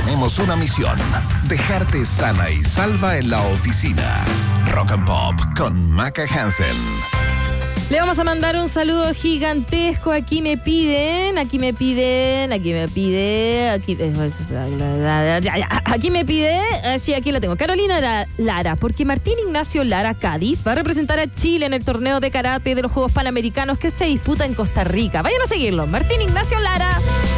tenemos una misión: dejarte sana y salva en la oficina. Rock and Pop con Maca Hansen. Le vamos a mandar un saludo gigantesco. Aquí me pide. Aquí me pide. Sí, aquí la tengo. Carolina Lara, porque Martín Ignacio Lara Cádiz va a representar a Chile en el torneo de karate de los Juegos Panamericanos que se disputa en Costa Rica. Vayan a seguirlo. Martín Ignacio Lara.